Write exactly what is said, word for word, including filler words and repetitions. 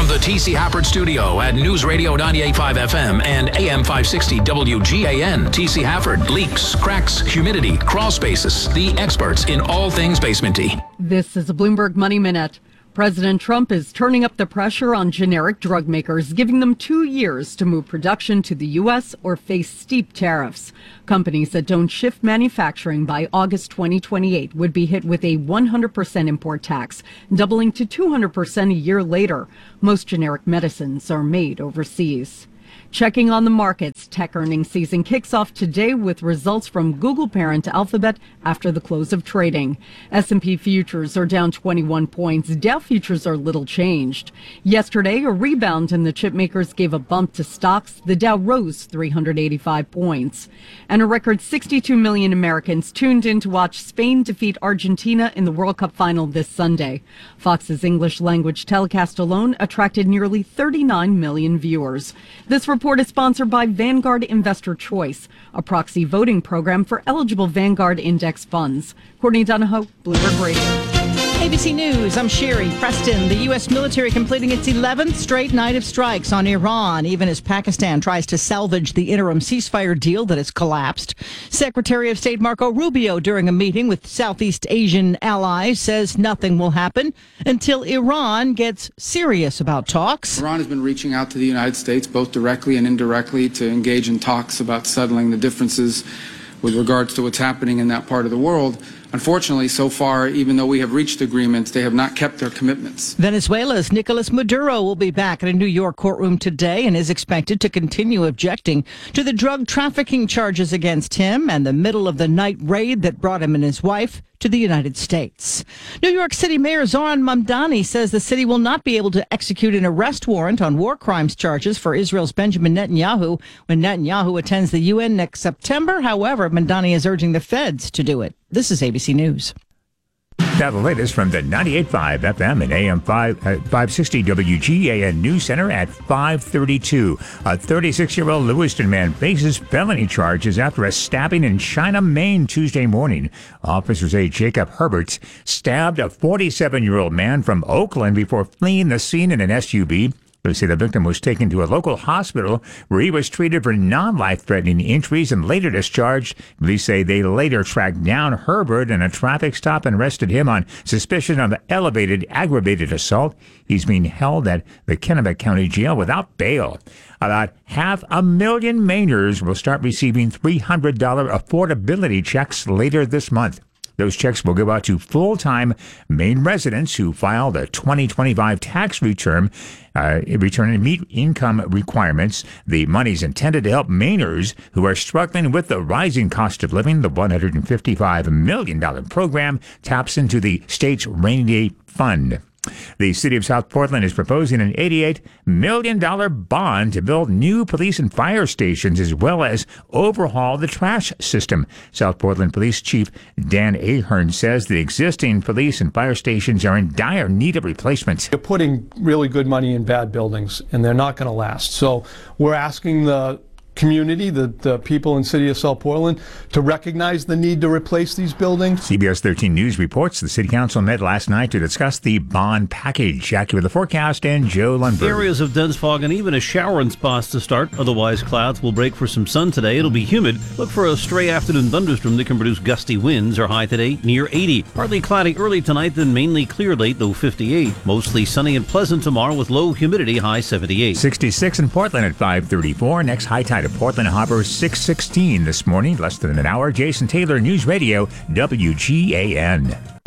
the T C Hafford Studio at News Radio ninety-eight point five F M and A M five sixty W G A N. T C Hafford. Leaks, cracks, humidity, crawl spaces. The experts in all things basementy. This is a Bloomberg Money Minute. President Trump is turning up the pressure on generic drug makers, giving them two years to move production to the U S or face steep tariffs. Companies that don't shift manufacturing by August twenty twenty-eight would be hit with a one hundred percent import tax, doubling to two hundred percent a year later. Most generic medicines are made overseas. Checking on the markets, tech earnings season kicks off today with results from Google parent Alphabet after the close of trading. S and P futures are down twenty-one points. Dow futures are little changed. Yesterday, a rebound in the chip makers gave a bump to stocks. The Dow rose three hundred eighty-five points. And a record sixty-two million Americans tuned in to watch Spain defeat Argentina in the World Cup final this Sunday. Fox's English language telecast alone attracted nearly thirty-nine million viewers. This report is sponsored by Vanguard Investor Choice, a proxy voting program for eligible Vanguard index funds. Courtney Donahoe, Bloomberg Radio. A B C News, I'm Sherry Preston. The U S military completing its eleventh straight night of strikes on Iran, even as Pakistan tries to salvage the interim ceasefire deal that has collapsed. Secretary of State Marco Rubio, during a meeting with Southeast Asian allies, says nothing will happen until Iran gets serious about talks. Iran has been reaching out to the United States, both directly and indirectly, to engage in talks about settling the differences with regards to what's happening in that part of the world. Unfortunately, so far, even though we have reached agreements, they have not kept their commitments. Venezuela's Nicolas Maduro will be back in a New York courtroom today and is expected to continue objecting to the drug trafficking charges against him and the middle-of-the-night raid that brought him and his wife to the United States. New York City Mayor Zohran Mamdani says the city will not be able to execute an arrest warrant on war crimes charges for Israel's Benjamin Netanyahu when Netanyahu attends the U N next September. However, Mamdani is urging the feds to do it. This is A B C News. Now the latest from the ninety-eight point five F M and A M five sixty W G A N News Center at five thirty-two. A thirty-six-year-old Lewiston man faces felony charges after a stabbing in China, Maine Tuesday morning. Officers say Jacob Herberts stabbed a forty-seven-year-old man from Oakland before fleeing the scene in an S U V. They say the victim was taken to a local hospital where he was treated for non-life-threatening injuries and later discharged. Police say they later tracked down Herbert in a traffic stop and arrested him on suspicion of elevated aggravated assault. He's being held at the Kennebec County Jail without bail. About half a million Mainers will start receiving three hundred dollars affordability checks later this month. Those checks will go out to full-time Maine residents who file the twenty twenty-five tax return, uh, return and meet income requirements. The money's intended to help Mainers who are struggling with the rising cost of living. The one hundred fifty-five million dollars program taps into the state's rainy day fund. The city of South Portland is proposing an eighty-eight million dollars bond to build new police and fire stations as well as overhaul the trash system. South Portland Police Chief Dan Ahern says the existing police and fire stations are in dire need of replacement. You're putting really good money in bad buildings, and they're not going to last. So we're asking the community, the, the people in the city of South Portland, to recognize the need to replace these buildings. C B S thirteen News reports the city council met last night to discuss the bond package. Jackie with the forecast and Joe Lundberg. Areas of dense fog and even a shower in spots to start. Otherwise, clouds will break for some sun today. It'll be humid. Look for a stray afternoon thunderstorm that can produce gusty winds. Our high today near eighty. Partly cloudy early tonight, then mainly clear late, though fifty-eight. Mostly sunny and pleasant tomorrow with low humidity, high seventy-eight. sixty-six in Portland at five thirty-four. Next high tide at Portland Harbor six sixteen this morning. Less than an hour. Jason Taylor, News Radio, W G A N.